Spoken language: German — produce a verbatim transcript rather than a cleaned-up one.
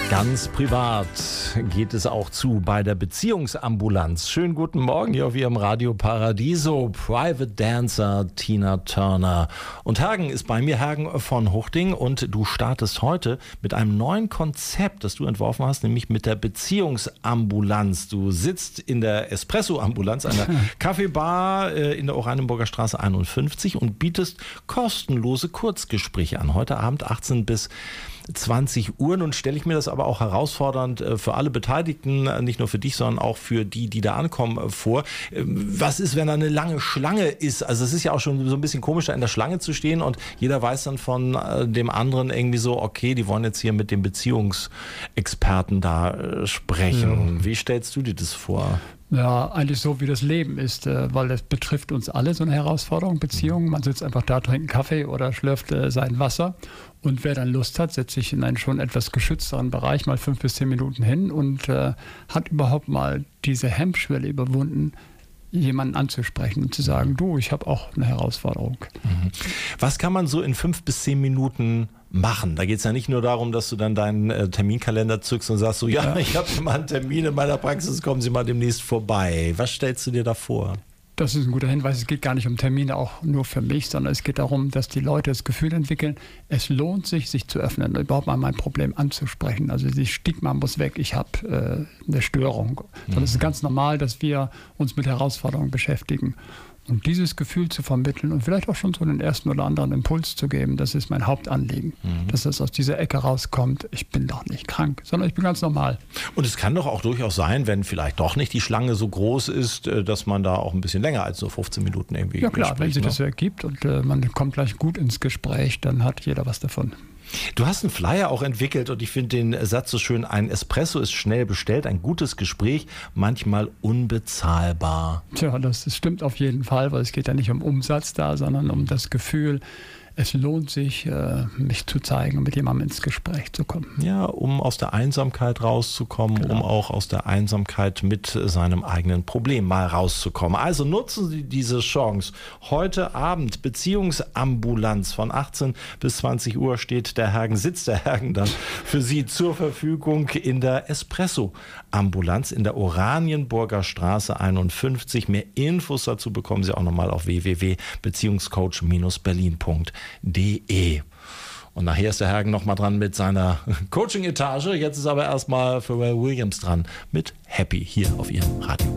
Ganz privat geht es auch zu bei der Beziehungsambulanz. Schönen guten Morgen hier auf Ihrem Radio Paradiso. Private Dancer Tina Turner. Und Hagen ist bei mir, Hagen von Huchting. Und du startest heute mit einem neuen Konzept, das du entworfen hast, nämlich mit der Beziehungsambulanz. Du sitzt in der Espresso-Ambulanz, einer Kaffeebar in der Oranienburger Straße einundfünfzig und bietest kostenlose Kurzgespräche an. Heute Abend achtzehn bis zwanzig Uhr. Nun stelle ich mir das aber auch herausfordernd für alle Beteiligten, nicht nur für dich, sondern auch für die, die da ankommen, vor. Was ist, wenn da eine lange Schlange ist? Also es ist ja auch schon so ein bisschen komisch, da in der Schlange zu stehen und jeder weiß dann von dem anderen irgendwie so, okay, die wollen jetzt hier mit dem Beziehungsexperten da sprechen. Ja. Wie stellst du dir das vor? Ja, eigentlich so, wie das Leben ist, weil das betrifft uns alle, so eine Herausforderung, Beziehungen. Man sitzt einfach da, trinkt einen Kaffee oder schlürft sein Wasser. Und wer dann Lust hat, setzt sich in einen schon etwas geschützteren Bereich mal fünf bis zehn Minuten hin und äh, hat überhaupt mal diese Hemmschwelle überwunden, jemanden anzusprechen und zu sagen, du, ich habe auch eine Herausforderung. Was kann man so in fünf bis zehn Minuten machen? Da geht es ja nicht nur darum, dass du dann deinen äh, Terminkalender zückst und sagst so, ja, ja. ich habe mal einen Termin in meiner Praxis, kommen Sie mal demnächst vorbei. Was stellst du dir da vor? Das ist ein guter Hinweis. Es geht gar nicht um Termine, auch nur für mich, sondern es geht darum, dass die Leute das Gefühl entwickeln, es lohnt sich, sich zu öffnen, überhaupt mal mein Problem anzusprechen. Also die Stigma muss weg, ich habe äh, eine Störung. Sondern es ist ganz normal, dass wir uns mit Herausforderungen beschäftigen. Und dieses Gefühl zu vermitteln und vielleicht auch schon so einen ersten oder anderen Impuls zu geben, das ist mein Hauptanliegen. Mhm. Dass es aus dieser Ecke rauskommt, ich bin doch nicht krank, sondern ich bin ganz normal. Und es kann doch auch durchaus sein, wenn vielleicht doch nicht die Schlange so groß ist, dass man da auch ein bisschen länger als so fünfzehn Minuten irgendwie Ja klar, spricht, wenn sich ne? das so ergibt und äh, man kommt gleich gut ins Gespräch, dann hat jeder was davon. Du hast einen Flyer auch entwickelt und ich finde den Satz so schön, ein Espresso ist schnell bestellt, ein gutes Gespräch, manchmal unbezahlbar. Tja, das stimmt auf jeden Fall, weil es geht ja nicht um Umsatz da, sondern um das Gefühl, es lohnt sich, mich zu zeigen und mit jemandem ins Gespräch zu kommen. Ja, um aus der Einsamkeit rauszukommen, genau. um auch aus der Einsamkeit mit seinem eigenen Problem mal rauszukommen. Also nutzen Sie diese Chance. Heute Abend Beziehungsambulanz von achtzehn bis zwanzig Uhr steht der Hagen, sitzt der Hagen dann für Sie zur Verfügung in der Espresso-Ambulanz in der Oranienburger Straße einundfünfzig. Mehr Infos dazu bekommen Sie auch nochmal auf w w w punkt beziehungscoach Bindestrich berlin punkt de. Und nachher ist der Hagen noch mal dran mit seiner Coaching-Etage. Jetzt ist aber erstmal Pharrell Williams dran mit Happy hier auf Ihrem Radio.